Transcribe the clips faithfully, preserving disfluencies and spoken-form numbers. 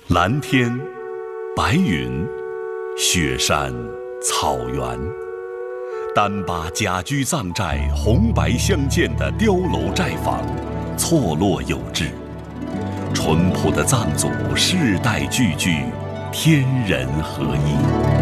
蓝天、白云、雪山、草原，单把家居藏寨红白相间的碉楼寨坊，错落有致。淳朴的藏族世代聚聚，天人合一。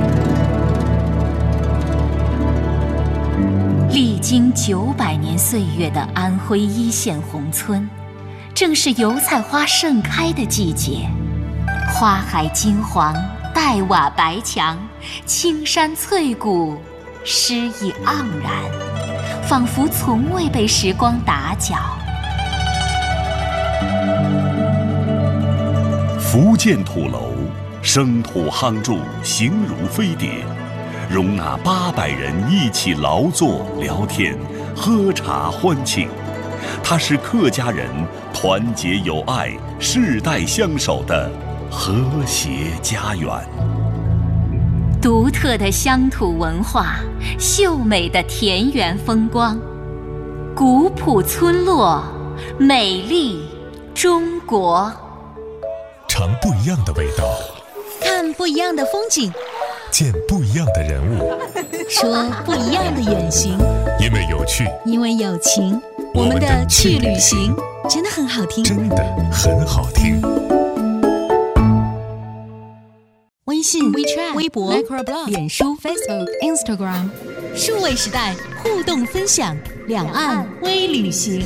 历经九百年岁月的安徽一线宏村，正是油菜花盛开的季节。花海金黄，黛瓦白墙，青山翠谷，诗意盎然，仿佛从未被时光打搅。 福建土楼，生土夯筑，形如飞碟，容纳八百人一起劳作、聊天、喝茶欢庆。它是客家人团结友爱、世代相守的和谐家园。 独特的乡土文化，秀美的田园风光，古朴村落，美丽中国。 尝不一样的味道， 看不一样的风景， 见不一样的人物， 说不一样的远行。 因为有趣， 因为有情，我们的去旅行真的很好听， 真的很好听。 微信、WeChat、微博、Microblog、脸书、Facebook、Instagram， 数位时代互动分享，两岸微旅行。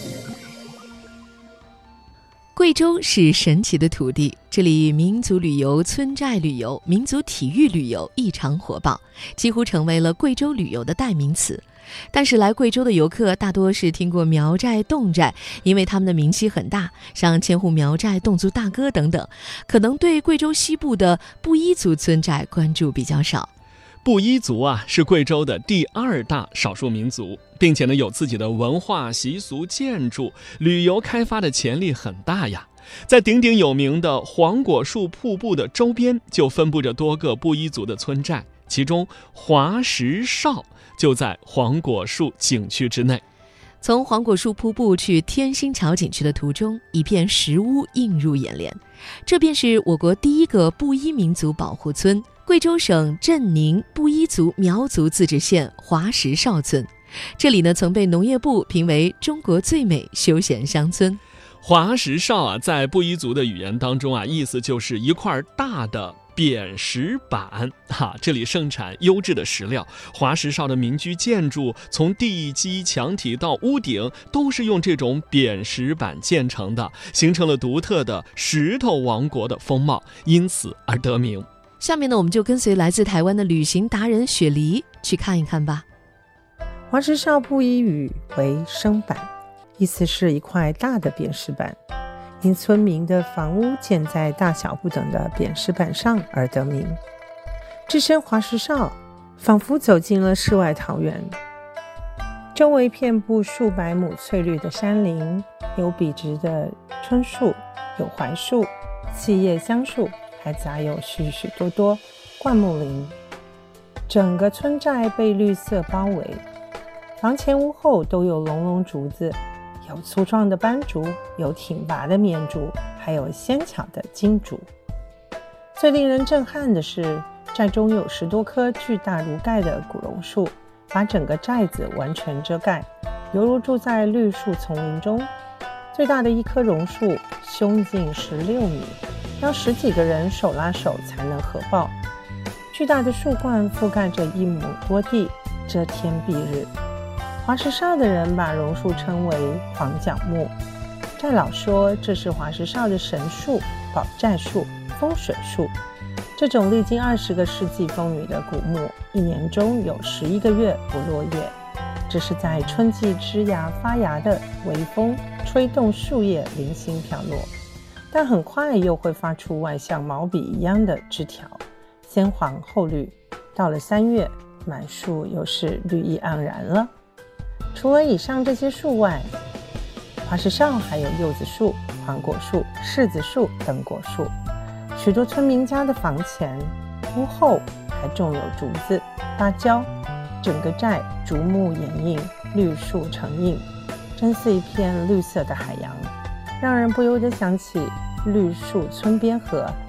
贵州是神奇的土地，这里民族旅游、村寨旅游、民族体育旅游异常火爆，几乎成为了贵州旅游的代名词。但是来贵州的游客大多是听过苗寨、侗寨，因为他们的名气很大，像千户苗寨、侗族大哥等等，可能对贵州西部的布依族村寨关注比较少。 布依族啊，是贵州的第二大少数民族，并且呢有自己的文化习俗、建筑，旅游开发的潜力很大呀。在鼎鼎有名的黄果树瀑布的周边，就分布着多个布依族的村寨，其中华石哨就在黄果树景区之内。 从黄果树瀑布去天星桥景区的途中，一片石屋映入眼帘，这便是我国第一个布依民族保护村——贵州省镇宁布依族苗族自治县华石哨村。这里呢，曾被农业部评为中国最美休闲乡村。 华石哨啊，在布依族的语言当中啊，意思就是一块大的扁石板哈，这里盛产优质的石料。华石哨的民居建筑，从地基、墙体到屋顶，都是用这种扁石板建成的，形成了独特的石头王国的风貌，因此而得名。 下面呢，我们就跟随来自台湾的旅行达人雪梨去看一看吧。 华石哨布依语为生板，意思是一块大的扁石板，因村民的房屋建在大小不等的扁石板上而得名。置身华石哨，仿佛走进了世外桃源，周围遍布数百亩翠绿的山林，有笔直的椿树，有槐树、细叶香树，还杂有许许多多灌木林。整个村寨被绿色包围，房前屋后都有隆隆竹子，有粗壮的斑竹，有挺拔的棉竹，还有纤巧的金竹。最令人震撼的是，寨中有十多棵巨大如盖的古榕树，把整个寨子完全遮盖，犹如住在绿树丛林中。最大的一棵榕树胸径十六米，要十几个人手拉手才能合抱。巨大的树冠覆盖着一亩多地，遮天蔽日。华石哨的人把榕树称为黄角木，寨老说这是华石哨的神树、保寨树、风水树。这种历经二十个世纪风雨的古木，一年中有十一个月不落叶，这是在春季枝芽发芽的微风吹动树叶零星飘落，但很快又会发出外像毛笔一样的枝条，先黄后绿，到了三月，满树又是绿意盎然了。除了以上这些树外，华石哨还有柚子树、黄果树、柿子树等果树。许多村民家的房前、屋后还种有竹子、芭蕉，整个寨竹木掩映，绿树成荫，真似一片绿色的海洋，让人不由得想起绿树村边合，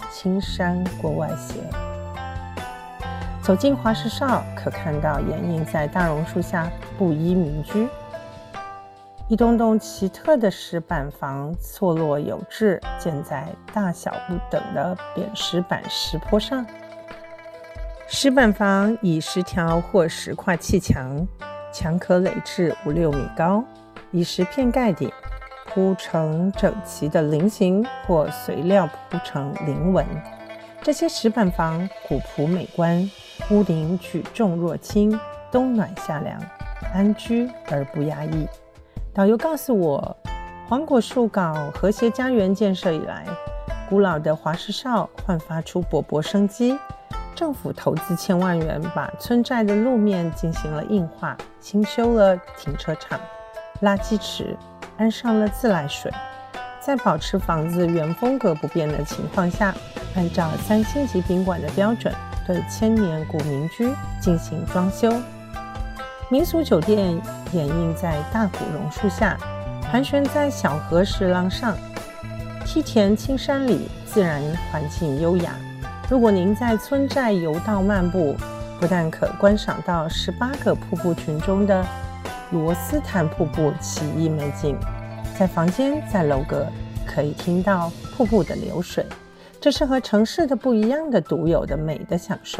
青山郭外斜。走进华石哨，可看到掩映在大榕树下布衣民居。一栋栋奇特的石板房错落有致，建在大小不等的扁石板石坡上。石板房以石条或石块砌墙，墙可垒至五六米高，以石片盖顶，铺成整齐的菱形或随料铺成菱纹。这些石板房古朴美观，屋顶举重若轻，冬暖夏凉，安居而不压抑。导游告诉我，黄果树搞和谐家园建设以来，古老的华石哨焕发出勃勃生机。政府投资千万元，把村寨的路面进行了硬化，新修了停车场、垃圾池，安上了自来水。在保持房子原风格不变的情况下，按照三星级宾馆的标准，对千年古民居进行装修。民俗酒店掩映在大古榕树下，盘旋在小河石廊上，梯田青山里，自然环境优雅。如果您在村寨游道漫步，不但可观赏到十八个瀑布群中的罗斯坦瀑布奇异美景，在房间在楼阁可以听到瀑布的流水，这是和城市的不一样的独有的美的享受。